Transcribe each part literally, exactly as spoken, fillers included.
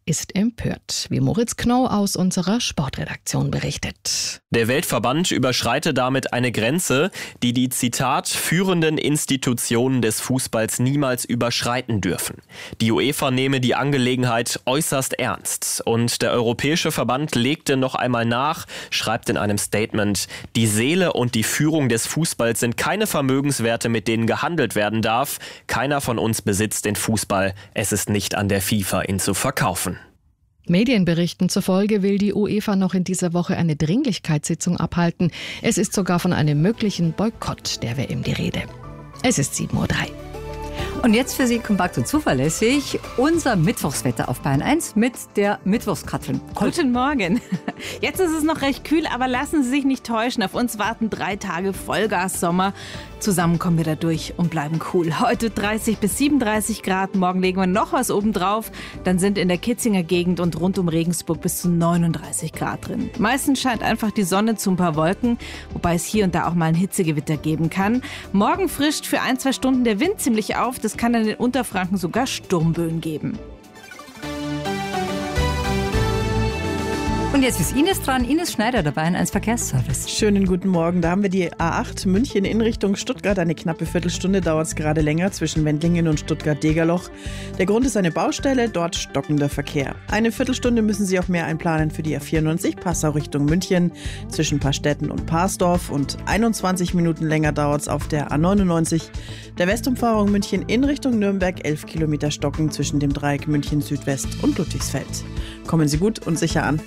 ist empört, wie Moritz Know aus unserer Sportredaktion berichtet. Der Weltverband überschreite damit eine Grenze, die die, Zitat, führenden Institutionen des Fußballs niemals überschreiten dürfen. Die UEFA nehme die Angelegenheit äußerst ernst. Und der Europäische Verband legte noch einmal nach, schreibt in einem Statement, die Seele und die Führung des Fußballs sind keine Vermögenswerte, mit denen gehandelt werden darf. Keiner von uns besitzt den Fußball. Es ist nicht an der FIFA, ihn zu verkaufen. Medienberichten zufolge will die UEFA noch in dieser Woche eine Dringlichkeitssitzung abhalten. Es ist sogar von einem möglichen Boykott der W M die Rede. Es ist sieben Uhr drei. Und jetzt für Sie kompakt und zuverlässig unser Mittwochswetter auf Bayern eins mit der Mittwochskatrin. Guten Morgen. Jetzt ist es noch recht kühl, aber lassen Sie sich nicht täuschen. Auf uns warten drei Tage Vollgas-Sommer. Zusammen kommen wir da durch und bleiben cool. Heute dreißig bis siebenunddreißig Grad, morgen legen wir noch was oben drauf. Dann sind in der Kitzinger Gegend und rund um Regensburg bis zu neununddreißig Grad drin. Meistens scheint einfach die Sonne zu ein paar Wolken, wobei es hier und da auch mal ein Hitzegewitter geben kann. Morgen frischt für ein, zwei Stunden der Wind ziemlich auf. Das kann dann in Unterfranken sogar Sturmböen geben. Und jetzt ist Ines dran. Ines Schneider, der Bayern eins Verkehrsservice. Schönen guten Morgen. Da haben wir die A acht München in Richtung Stuttgart. Eine knappe Viertelstunde dauert es gerade länger zwischen Wendlingen und Stuttgart-Degerloch. Der Grund ist eine Baustelle, dort stockender Verkehr. Eine Viertelstunde müssen Sie auch mehr einplanen für die A vierundneunzig Passau Richtung München zwischen Paarstetten und Parsdorf. Und einundzwanzig Minuten länger dauert es auf der A neunundneunzig der Westumfahrung München in Richtung Nürnberg. elf Kilometer Stocken zwischen dem Dreieck München Südwest und Ludwigsfeld. Kommen Sie gut und sicher an.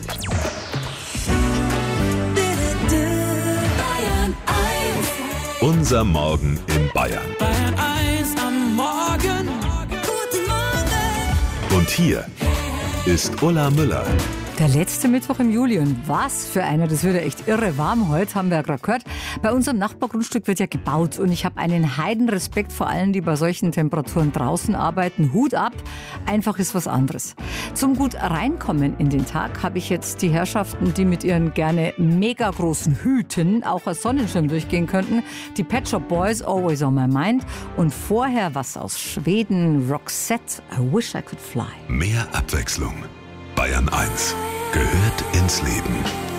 Unser Morgen in Bayern. Bayern eins am Morgen. Guten Morgen. Und hier ist Ulla Müller. Der letzte Mittwoch im Juli und was für einer, das wird ja echt irre warm heute, haben wir ja gerade gehört. Bei unserem Nachbargrundstück wird ja gebaut und ich habe einen Heidenrespekt vor allen, die bei solchen Temperaturen draußen arbeiten. Hut ab, einfach ist was anderes. Zum gut reinkommen in den Tag habe ich jetzt die Herrschaften, die mit ihren gerne mega großen Hüten auch als Sonnenschirm durchgehen könnten. Die Pet Shop Boys, Always on My Mind. Und vorher was aus Schweden, Roxette, I Wish I Could Fly. Mehr Abwechslung. Bayern eins gehört ins Leben.